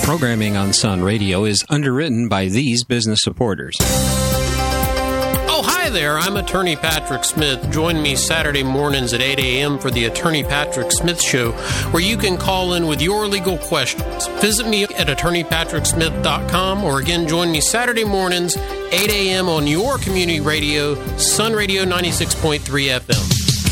Programming on Sun Radio is underwritten by these business supporters. Oh, hi there. I'm Attorney Patrick Smith. Join me Saturday mornings at 8 a.m. for the Attorney Patrick Smith Show, where you can call in with your legal questions. Visit me at attorneypatricksmith.com, or again, join me Saturday mornings, 8 a.m. on your community radio, Sun Radio 96.3 FM.